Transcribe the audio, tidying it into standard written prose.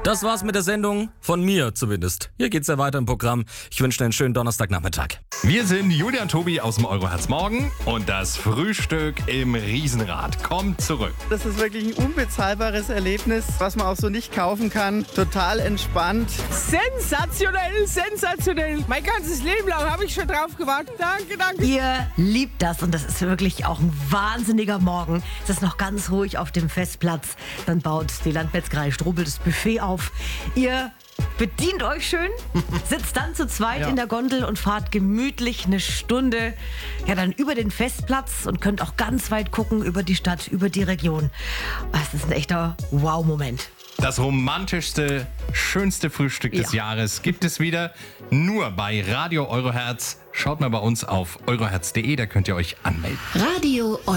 Das war's mit der Sendung, von mir zumindest. Hier geht's ja weiter im Programm. Ich wünsche dir einen schönen Donnerstagnachmittag. Wir sind Julia und Tobi aus dem Euroherz Morgen und das Frühstück im Riesenrad kommt zurück. Das ist wirklich ein unbezahlbares Erlebnis, was man auch so nicht kaufen kann. Total entspannt. Sensationell, sensationell. Mein ganzes Leben lang habe ich schon drauf gewartet. Danke, danke. Ihr liebt das und das ist wirklich auch ein wahnsinniger Morgen. Es ist noch ganz ruhig auf dem Festplatz. Dann baut die Landmetzgerei Strobel das Buffet auf. Ihr bedient euch schön, sitzt dann zu zweit in der Gondel und fahrt gemütlich eine Stunde dann über den Festplatz und könnt auch ganz weit gucken über die Stadt, über die Region. Das ist ein echter Wow-Moment. Das romantischste, schönste Frühstück des Jahres gibt es wieder nur bei Radio Euroherz. Schaut mal bei uns auf euroherz.de, da könnt ihr euch anmelden. Radio